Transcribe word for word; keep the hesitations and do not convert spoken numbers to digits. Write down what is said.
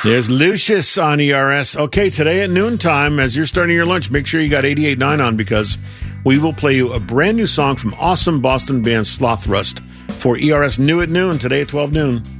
There's Lucius on E R S. Okay, today at noontime, as you're starting your lunch, make sure you got eighty-eight point nine on because we will play you a brand new song from awesome Boston band Slothrust for E R S New at Noon, today at twelve noon.